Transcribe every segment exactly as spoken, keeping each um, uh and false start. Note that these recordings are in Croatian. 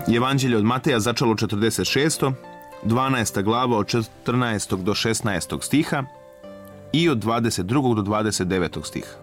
Evanđelje od Mateja začelo četrdeset šesto dvanaesta glava od četrnaestog do šesnaestog stiha i od dvadeset drugog do dvadeset devetog stiha.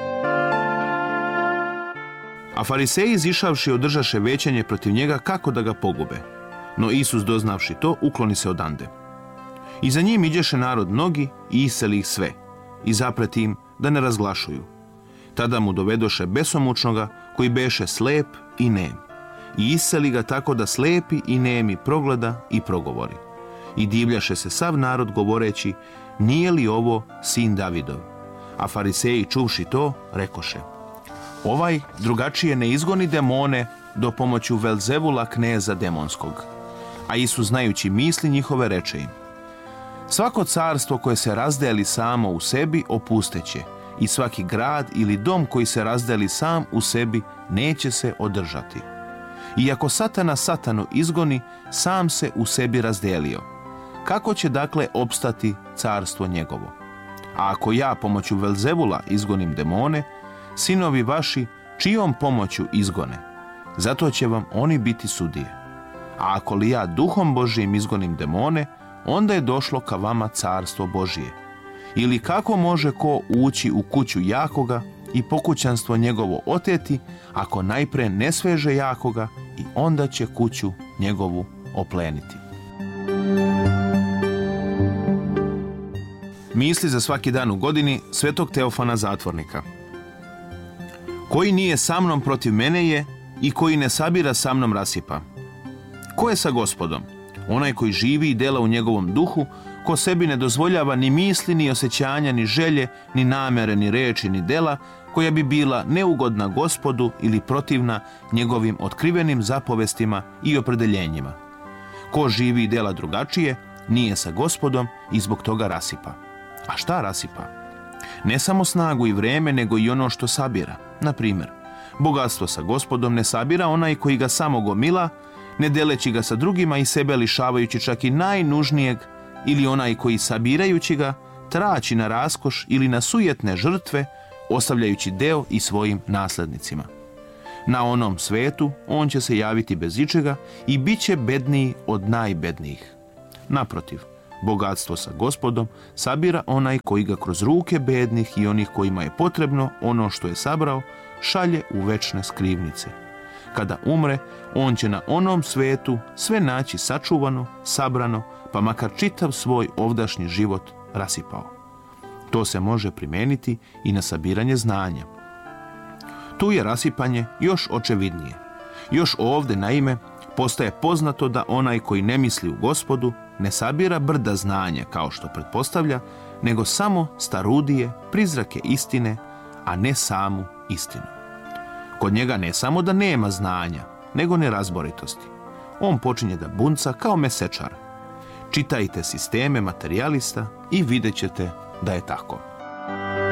A fariseji izišavši održaše većanje protiv njega kako da ga pogube. No Isus doznavši to, ukloni se odande. I za njim iđeše narod mnogi i iseli ih sve, i zapreti im da ne razglašuju. Tada mu dovedoše besomučnoga, koji beše slep i nem. I iseli ga tako da slepi i nemi progleda i progovori. I divljaše se sav narod govoreći, nije li ovo sin Davidov? A fariseji čuvši to, rekoše, ovaj drugačije ne izgoni demone do pomoću Velzevula, kneza demonskog. A Isus, znajući misli njihove, reče im, svako carstvo koje se razdeli samo u sebi opusteće, i svaki grad ili dom koji se razdeli sam u sebi neće se održati. I ako satana satanu izgoni, sam se u sebi razdelio. Kako će dakle opstati carstvo njegovo? A ako ja pomoću Velzevula izgonim demone, sinovi vaši čijom pomoću izgone? Zato će vam oni biti sudije. A ako li ja duhom Božijim izgonim demone, onda je došlo ka vama carstvo Božije. Ili kako može ko ući u kuću jakoga i pokućanstvo njegovo oteti, ako najpre ne sveže jakoga i onda će kuću njegovu opleniti. Misli za svaki dan u godini svetog Teofana Zatvornika. Koji nije sa mnom protiv mene je i koji ne sabira sa mnom rasipa. Ko je sa Gospodom? Onaj koji živi i dela u njegovom duhu, ko sebi ne dozvoljava ni misli, ni osjećanja, ni želje, ni namere, ni reči, ni dela, koja bi bila neugodna Gospodu ili protivna njegovim otkrivenim zapovestima i opredeljenjima. Ko živi i dela drugačije, nije sa Gospodom i zbog toga rasipa. A šta rasipa? Ne samo snagu i vreme, nego i ono što sabira. Na primjer, bogatstvo sa Gospodom ne sabira onaj koji ga samo gomila, ne deleći ga sa drugima i sebe lišavajući čak i najnužnijeg, ili onaj koji sabirajući ga trači na raskoš ili na sujetne žrtve, ostavljajući deo i svojim naslednicima. Na onom svetu on će se javiti bez ičega i bit će bedniji od najbednijih. Naprotiv, bogatstvo sa Gospodom sabira onaj koji ga kroz ruke bednih i onih kojima je potrebno ono što je sabrao, šalje u večne skrivnice. Kada umre, on će na onom svetu sve naći sačuvano, sabrano, pa makar čitav svoj ovdašnji život rasipao. To se može primijeniti i na sabiranje znanja. Tu je rasipanje još očevidnije. Još ovdje, naime, postaje poznato da onaj koji ne misli u Gospodu ne sabira brda znanja, kao što pretpostavlja, nego samo starudije, prizrake istine, a ne samu istinu. Kod njega ne samo da nema znanja, nego nerazboritosti. On počinje da bunca kao mesečar. Čitajte sisteme materijalista i vidjet ćete da je tako.